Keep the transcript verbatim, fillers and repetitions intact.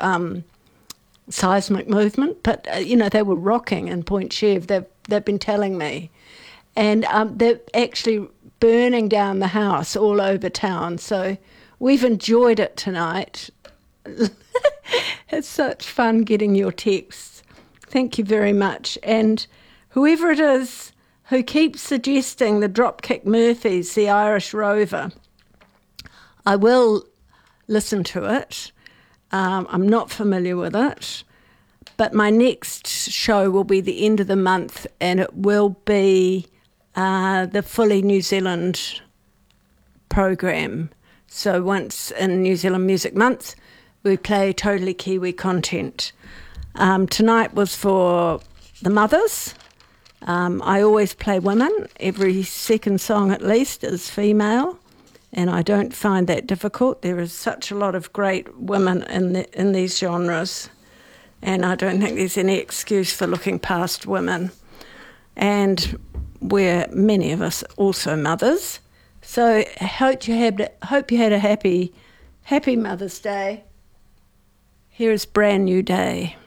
um, seismic movement, but, uh, you know, they were rocking in Point Chev. They've, they've been telling me. And um, they're actually burning down the house all over town. So we've enjoyed it tonight. It's such fun getting your texts. Thank you very much. And whoever it is who keeps suggesting the Dropkick Murphys, the Irish Rover, I will listen to it. Um, I'm not familiar with it. But my next show will be the end of the month, and it will be uh, the Fully New Zealand program. So once in New Zealand Music Month, we play totally Kiwi content. Um, tonight was for the mothers. Um, I always play women. Every second song at least is female, and I don't find that difficult. There is such a lot of great women in the, in these genres, and I don't think there's any excuse for looking past women. And we're, many of us, also mothers. So I hope you had, hope you had a happy, happy Mother's Day. Here is Brand New Day.